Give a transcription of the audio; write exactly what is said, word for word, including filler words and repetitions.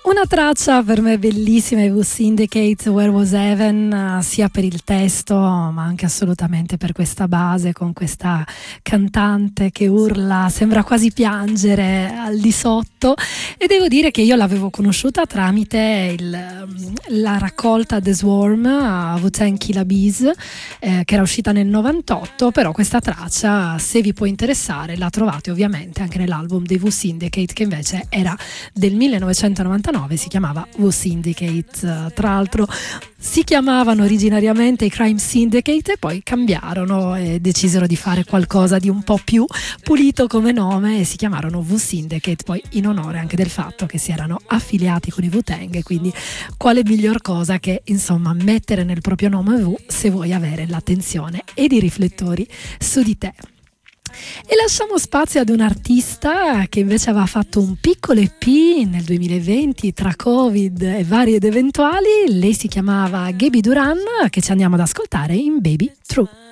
Una traccia per me bellissima, i Who Syndicate, Where Was Heaven, sia per il testo ma anche assolutamente per questa base con questa cantante che urla, sembra quasi piangere al di sotto, e devo dire che io l'avevo conosciuta tramite il, la raccolta The Swarm, Wu-Tang Killa Bees, eh, che era uscita nel novantotto, però questa traccia, se vi può interessare, la trovate ovviamente anche nell'album dei Who Syndicate, che invece era del millenovecentonovantanove, si chiamava Who Syndicate. Tra l'altro si chiamavano originariamente i Crime Syndicate e poi cambiarono e decisero di fare qualcosa di un po' più pulito come nome e si chiamarono Who Syndicate, poi in onore anche del fatto che si erano affiliati con i Wu-Tang, e quindi quale miglior cosa che insomma mettere nel proprio nome Wu se vuoi avere l'attenzione ed i riflettori su di te. E lasciamo spazio ad un artista che invece aveva fatto un piccolo E P nel duemilaventi tra Covid e vari ed eventuali. Lei si chiamava Gaby Duran, che ci andiamo ad ascoltare in Baby True.